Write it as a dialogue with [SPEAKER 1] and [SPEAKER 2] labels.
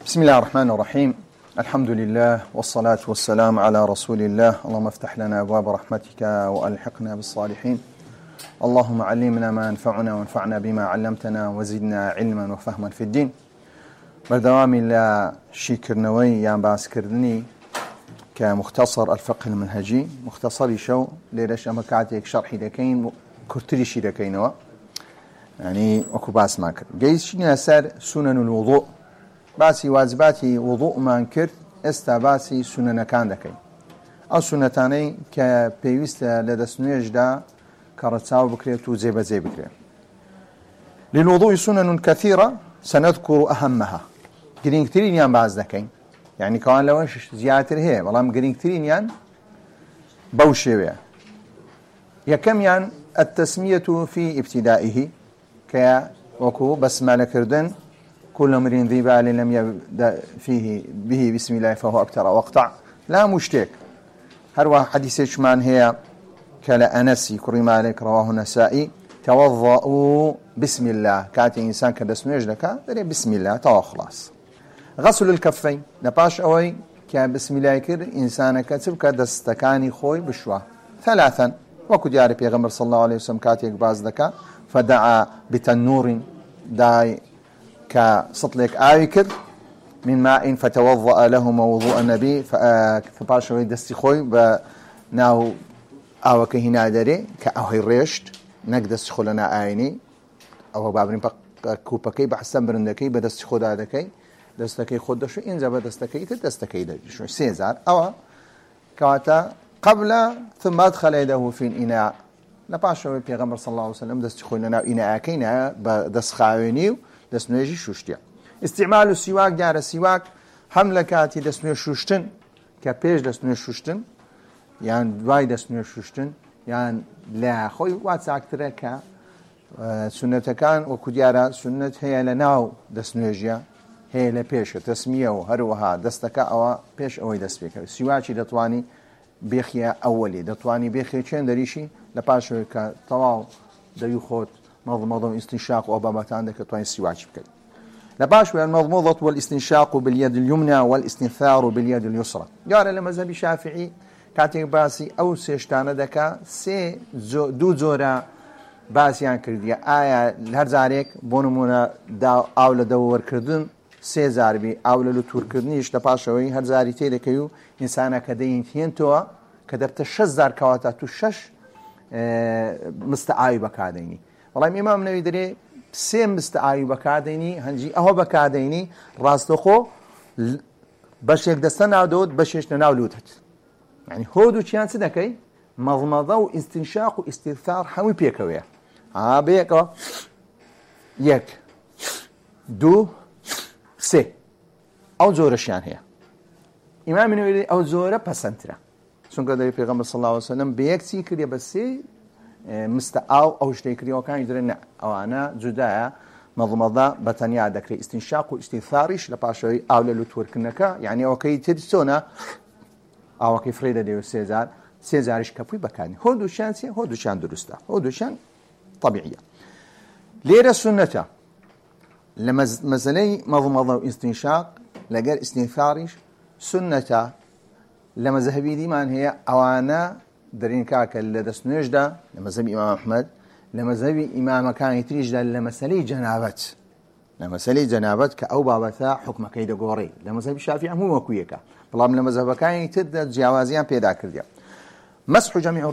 [SPEAKER 1] بسم الله الرحمن الرحيم. الحمد لله والصلاة والسلام على رسول الله. اللهم افتح لنا أبواب رحمتك وألحقنا بالصالحين. اللهم علمنا ما ينفعنا وانفعنا بما علمتنا وزدنا علما وفهما في الدين. بردوام لا شكرنوي يان باسكردني كمختصر الفقه المنهجي مختصر شو ليش أما كاتيك شرحي دكين كرتري شي دكينوا يعني وكو باس ما كر جايز شنو أسر سنن الوضوء باسي واجباتي وضوء ما انكر استا باسي سنن كان دكين أو سنتاني كبيوست لدسنويج دا كرتساو بكريت وزيب زي بكريت. للوضوء سنن كثيرة سنذكر أهمها. قرين كتيرين يان باز دكين يعني كمان لو زيادة هي والله قرين كتيرين يان بوشيوية يكم يان التسمية في ابتدائه كوكو بسمة كردن كل امر ذي بال لم يبدأ فيه به بسم الله فهو أبتر وقطع لا مشتك. هروا حديث شمان هي كلا أنسي كريم عليك رواه النسائي توضأوا بسم الله كاتي إنسان كدسم يجلك دري بسم الله تو خلاص. غسل الكفين نباش أوي كبسم الله يكر إنسان كتب كدستكاني خوي بشوا ثلاثا وكد يعرف يغمر صلى الله عليه وسلم كاتي يقباز لك فدعا بتنور داي كسطلك آيكر من ماء فتوضأ لهما وضوء النبي فباش أوي دستي خوي بناو أو كهنا دري كأهي ريشت نقدس خلنا آيني أو بابرين كوبكي بحسن برندكي بدست خدا دكي دستكي خود شو إن زبد دستكي تدستكي ده شو سيزار أو كواتا قبل ثم أدخل يده في الإناء نباشوا بيغمر صلى الله عليه وسلم دست خلنا إناء كينا بدست خاوينيو دست نيجي شوشتيا. استعمال السواك جار السواك حملة كاتي دست نيجي شوشتن كبيج دست نيجي شوشتن يعني دواي دست نيجي شوشتن يعني لا خوي واتس أكتر ك سنة كان وكديارة سنة هي لناو دست نيجيا هي لبيش تسمية وهروها دستك أو بيش أو دست بيك سواكي دتواني بيخيا أولي دتواني بيخيا كين دريشي لباشو كطواو ديو خوت مضمضة استنشاق وأبابات عندك تواني سواكي بكل لباشو المضمضة والاستنشاق باليد اليمنى والاستنثار باليد اليسرى. قال المذهب الشافعي كاتيك باسي أو سيشتانه دكا سي دو زورا باسيان كرديا آية لهرزاريك بونمونا دا أولا دور كردن سي زاربي أولا لطور كردنيش لباشوي هرزاري تيدكيو إنسانا كدين تينتوا كدبت 6,000 كواتا تو 6 مستعاي بكاديني والله إمام نووي دري سي مستعاي بكاديني هنجي أهو بكاديني راستخو بشيك دستنا دود بشيش نناولوتت يعني هودو چیان چه دەکەی مەضمەضە و ئیستینشاق و ئیستیثار هەمووی پێکەوەیە بەیەکەوە 1 2 3 ئەو جۆرەشیان هەیە. ئیمامی نوووی ئەو جۆرە پەسەندترە چونکە دەری پێغەمبەر صلی الله عليه وسلم بەیەک چی کردێ بە سێ مستعاو ئەو شتەی کردیەوەکانی درێ نە ئەوانە جودایە مەضمەضە بەتەنیا دەکرێت ئیستینشاق و ئیستیثاریش لە پاشەوەی ئاو لە لوتوەرکردنەکە یعنی ئەوەکەی تر چۆنە ئاوەکەی فرێدە دێ و سێزارش کەپووی بەکانی هۆدووشیان چێ هۆدووشیان دروستە هۆدووشیان طبیعیە. لێرە سنەتە لە مەزەلەی مەضمەضە و ئیستینشاق لەگەر ئیستیثاریش سنەتە لە مەذهەبی دیمان هەیە ئەوانە دەرین کاکە لە دەستنوێژدا لە مەذهەبی ئیمام ئەحمەد لە مەذهەبی ئیمامەکانی تریشدا لە مەسەلەی جەنابەت لە مەسەلەی جەنابەت کە ئەو بابەتە حکمەکەی دەگۆڕی لە مەذهەبی شافعی هەموو وەکو یەکە بەڵام لە مەذهەبەکانی تر جیاوازیان پێدا کردیە. مسح جميع